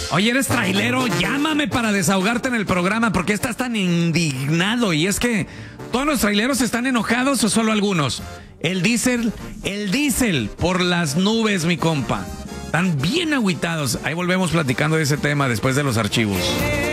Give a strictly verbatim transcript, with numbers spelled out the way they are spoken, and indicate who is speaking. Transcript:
Speaker 1: Oye, eres trailero, llámame para desahogarte en el programa. ¿Por qué estás tan indignado? Y es que todos los traileros están enojados o solo algunos. El diésel, el diésel por las nubes, mi compa. Están bien agüitados. Ahí volvemos platicando de ese tema después de los archivos.